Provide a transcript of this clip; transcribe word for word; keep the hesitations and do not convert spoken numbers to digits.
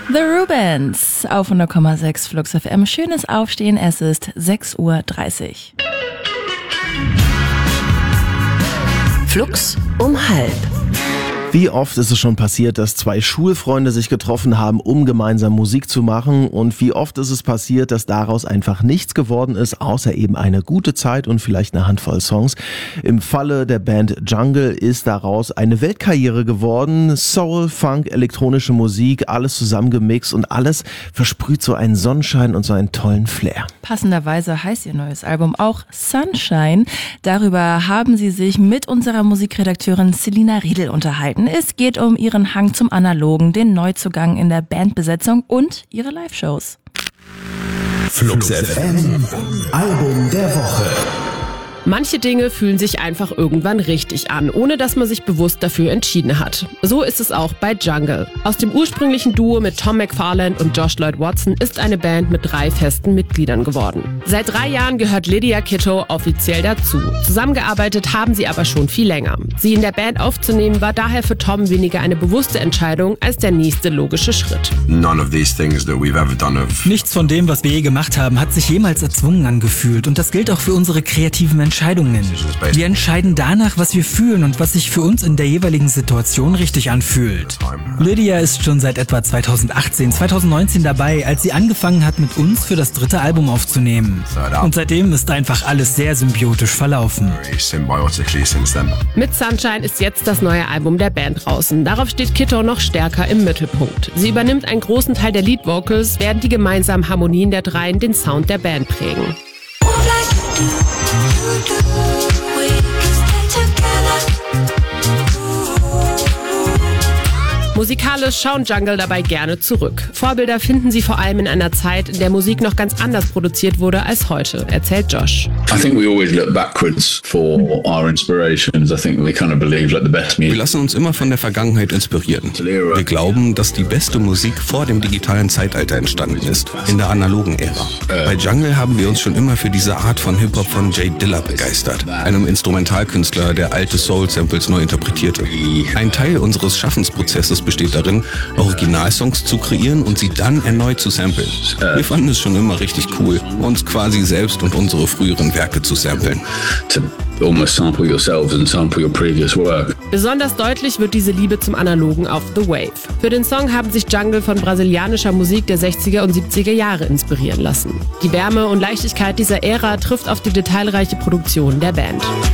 The Rubens auf hundert Komma sechs Flux F M. Schönes Aufstehen, es ist sechs Uhr dreißig. Flux um halb. Wie oft ist es schon passiert, dass zwei Schulfreunde sich getroffen haben, um gemeinsam Musik zu machen? Und wie oft ist es passiert, dass daraus einfach nichts geworden ist, außer eben eine gute Zeit und vielleicht eine Handvoll Songs? Im Falle der Band Jungle ist daraus eine Weltkarriere geworden. Soul, Funk, elektronische Musik, alles zusammengemixt und alles versprüht so einen Sonnenschein und so einen tollen Flair. Passenderweise heißt ihr neues Album auch Sunshine. Darüber haben sie sich mit unserer Musikredakteurin Selina Riedel unterhalten. Es geht um ihren Hang zum Analogen, den Neuzugang in der Bandbesetzung und ihre Live-Shows. Flux F M, Album der Woche. Manche Dinge fühlen sich einfach irgendwann richtig an, ohne dass man sich bewusst dafür entschieden hat. So ist es auch bei Jungle. Aus dem ursprünglichen Duo mit Tom McFarland und Josh Lloyd Watson ist eine Band mit drei festen Mitgliedern geworden. Seit drei Jahren gehört Lydia Kitto offiziell dazu. Zusammengearbeitet haben sie aber schon viel länger. Sie in der Band aufzunehmen war daher für Tom weniger eine bewusste Entscheidung als der nächste logische Schritt. None of these things that we've ever done have... Nichts von dem, was wir je gemacht haben, hat sich jemals erzwungen angefühlt. Und das gilt auch für unsere kreativen Menschen. Entscheidungen. Wir entscheiden danach, was wir fühlen und was sich für uns in der jeweiligen Situation richtig anfühlt. Lydia ist schon seit etwa zweitausendachtzehn, zweitausendneunzehn dabei, als sie angefangen hat, mit uns für das dritte Album aufzunehmen. Und seitdem ist einfach alles sehr symbiotisch verlaufen. Mit Sunshine ist jetzt das neue Album der Band draußen. Darauf steht Kitto noch stärker im Mittelpunkt. Sie übernimmt einen großen Teil der Lead-Vocals, während die gemeinsamen Harmonien der Dreien den Sound der Band prägen. Musikalisch schauen Jungle dabei gerne zurück. Vorbilder finden sie vor allem in einer Zeit, in der Musik noch ganz anders produziert wurde als heute, erzählt Josh. I think we always look backwards for our inspirations. I think we kind of believe like the best music. Wir lassen uns immer von der Vergangenheit inspirieren. Wir glauben, dass die beste Musik vor dem digitalen Zeitalter entstanden ist, in der analogen Ära. Bei Jungle haben wir uns schon immer für diese Art von Hip-Hop von Jay Dilla begeistert, einem Instrumentalkünstler, der alte Soul-Samples neu interpretierte. Ein Teil unseres Schaffensprozesses besteht darin, Originalsongs zu kreieren und sie dann erneut zu samplen. Wir fanden es schon immer richtig cool, uns quasi selbst und unsere früheren Werke zu samplen. Almost sample yourselves and sample your previous work. Besonders deutlich wird diese Liebe zum Analogen auf The Wave. Für den Song haben sich Jungle von brasilianischer Musik der sechziger und siebziger Jahre inspirieren lassen. Die Wärme und Leichtigkeit dieser Ära trifft auf die detailreiche Produktion der Band.